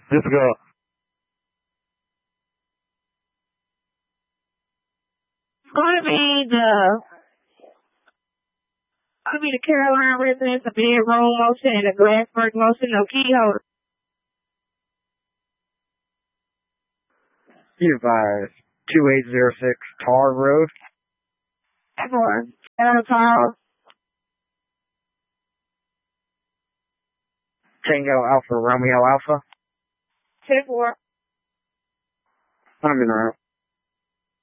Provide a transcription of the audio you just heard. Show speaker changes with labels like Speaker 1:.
Speaker 1: Just go.
Speaker 2: It's going to be the Carolina residence, the bedroom motion, and the Glassberg motion, no key holder.
Speaker 1: Be advised, 2806 Tar Road.
Speaker 2: Everyone, Tar.
Speaker 1: Tango Alpha Romeo Alpha.
Speaker 2: 10-4.
Speaker 1: I'm in route.